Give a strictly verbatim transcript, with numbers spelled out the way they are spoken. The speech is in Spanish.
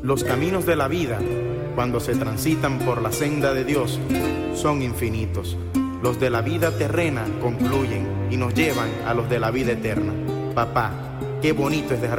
Los caminos de la vida, cuando se transitan por la senda de Dios, son infinitos. Los de la vida terrena concluyen y nos llevan a los de la vida eterna. Papá, qué bonito es dejar